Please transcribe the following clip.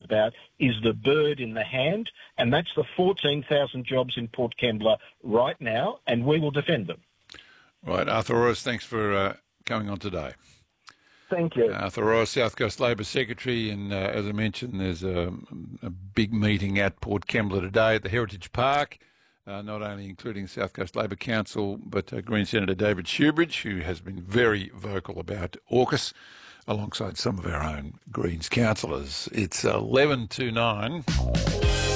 about is the bird in the hand, and that's the 14,000 jobs in Port Kembla right now, and we will defend them. Right, Arthur Royce, thanks for coming on today. Thank you. Arthur Royce, South Coast Labor Secretary, and as I mentioned, there's a big meeting at Port Kembla today at the Heritage Park, not only including South Coast Labor Council, but Green Senator David Shoebridge, who has been very vocal about AUKUS, alongside some of our own Greens councillors. It's 11 to 9.